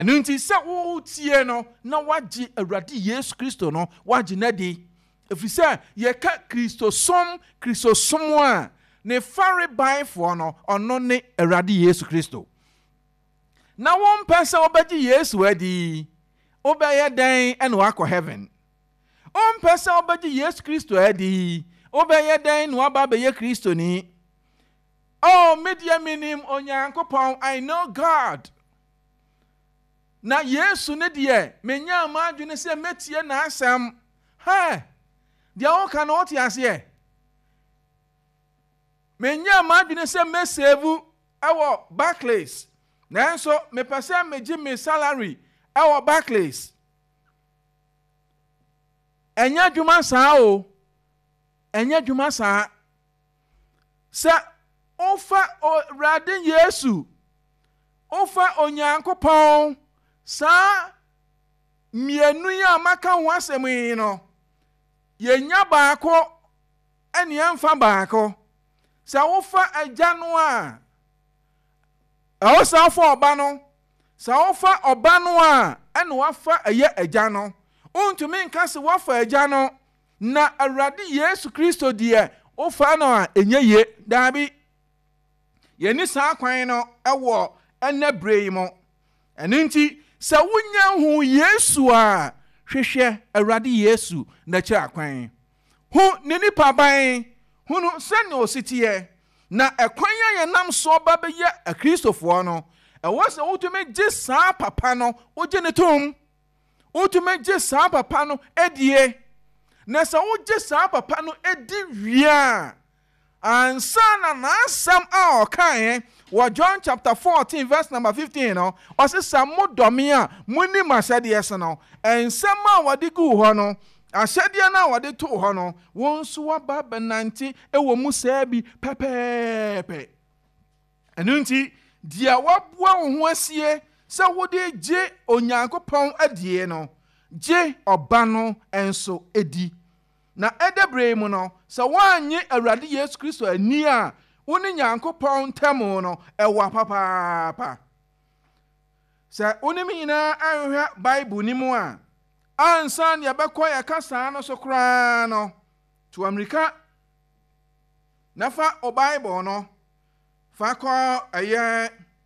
ɛno nti sɛ wotie no na wagye Awurade Yesu Kristo no wagye na di ɛfiri sɛ yɛka kristosom a ne fare banfoɔ no ɔno ne Awurade Yesu Kristo. Na wompɛ sɛ wobɛgye Yesu adi wobɛyɛ dɛn ɛna wakɔ heaven. Wompɛ sɛ wobɛgye Yesu Kristo adi wobɛyɛ dɛn na waba bɛyɛ Kristoni. Oh, media minim Onyankopɔn, I know God. Na Yesu ne deɛ menya amadwene sɛ metie n'asɛm. Ha! Deɛ woka no wote aseɛ. Menya amadwene sɛ mesevu ɛwɔ Barclays. Nanso mepɛ sɛ megye me salary ɛwɔ Barclays. Ɛnyɛ adwuma saa o. Ɛnyɛ adwuma saa. Sɛ ofa Awurade Yesu ofa Onyankopɔn saa mmienu yi a maka ho asɛm yi no yɛnya baako ɛne yɛmfa baako. Sɛ wofa agya no a ɛwɔ saa fa ɔba no. Sɛ wofa ɔba no a ɛne wafa ɛyɛ agya no. Wontumi nka sɛ wafa agya no na Awurade Yesu Kristo deɛ wofa no a ɛnyɛ ye daabi. Yɛni saa kwan no ɛwɔ ɛnɛ bere yi mu. Ɛno nti sɛ wonya hu Yesu a hwehwɛ Awurade Yesu n'akyiri akwan. Hu ne nipa ban hunu sɛnea ositiɛ na ɛkwan a yɛnam so ba bɛyɛ akristofoɔ no ɛwɔ sɛ wotumi gye saa papa no wogye ne tom. Wotumi gye saa papa no edie. Na sɛ wogye saa papa no edi wie a ansa na n'asɛm a ɔkaeɛ wɔ John chapter 14 verse number 15 no ɔse sɛ modɔme a muni m'ahyɛdeɛ so no ɛnsɛm a wɔde guu hɔ no ahyɛdeɛ no a wɔde too hɔ no wɔn nso waba bɛnante ɛwɔ mu saa bi pɛpɛɛpɛ. Ɛno nti deɛ waboa wo ho asie sɛ wode gye Onyankopɔn adie no gye ɔba no nso edi. Na ɛda bere mu no sɛ woanye Awurade Yesu Kristo ani a wo ne Nyankopɔn ntam no ɛwɔ papaapa. Sɛ wonim nyinaa ahwehwɛ Bible ni mu a ansa ne yɛbɛkɔ yɛka saa no so koraa no to Amerika na fa o Bible no fa kɔ ɛyɛ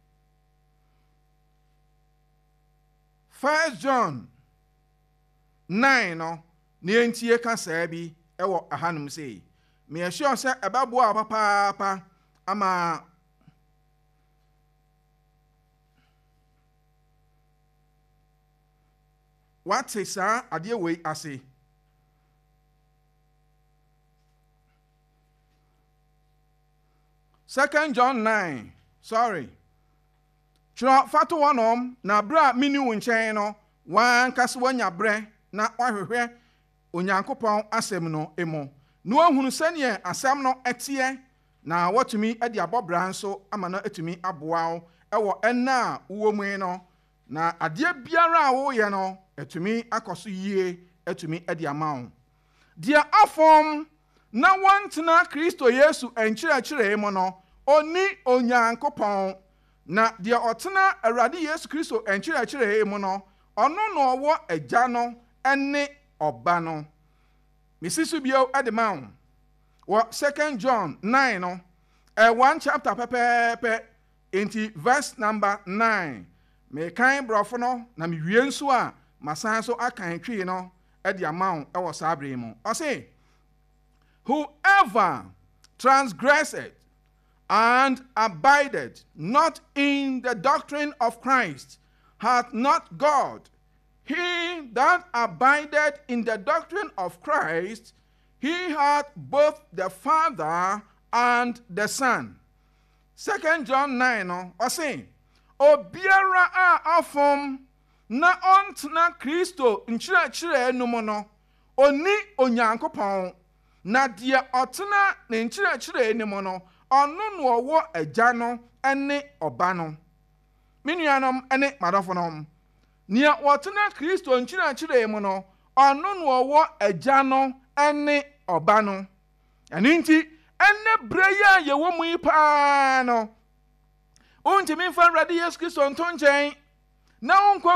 1 John 9 no ne yɛntie ka saa bi ɛwɔ ahanom sei. Meyɛhyɛ sɛ ɛbɛboa papaapa ama wate saa adeɛ wei ase. Second John 9 sorry twerɛ fato wɔnom na berɛ a meni wo nkyɛn no wankasa wanya berɛ na wahwehwɛ Onyankopɔn asɛm no emu na wahunu sɛneɛ asɛm no ɛteɛ na watumi de abɔ bra nso ama no atumi aboa wo ɛwɔ ɛnna a wowɔ mu no na adeɛ biara a woyɛ no atumi akɔ so yie atumi de ama wo. Deɛ afɔm na wɔntena Kristo Yesu nkyerɛkyerɛ mu no oni Onyankopɔn na deɛ ɔtena Awurade Yesu Kristo nkyerɛkyerɛ mu no ɔno na ɔwɔ agya no ɛne ɔba no. Mesisu bio de ma wo wɔ 2 John 9 no 1 chapter pɛpɛɛpɛ enti verse number 9 mekan brɔfo no na mewie nso a masan so akan twi no de ama wo ɛwɔ saa bere mu. Ɔse whoever transgressed and abided not in the doctrine of Christ hath not God. He that abided in the doctrine of Christ, he hath both the Father and the Son. 2 John 9 no ɔse obiara a afom na ɔntena Kristo nkyerɛkyerɛ no mu no oni Onyankopɔn na deɛ ɔtena ne nkyerɛkyerɛ no mu no ɔno na ɔwɔ agya no ne ɔba no. Me nuanom ne madɔfonom nea wɔtena Kristo nkyerɛkyerɛ mu no ɔno na ɔwɔ agya no ne ɔba no. Ɛno nti ɛnɛ berɛ yi a yɛwɔ mu yi paa no wontumi mfa Awurade Yesu Kristo nto nkyɛn na wonkɔ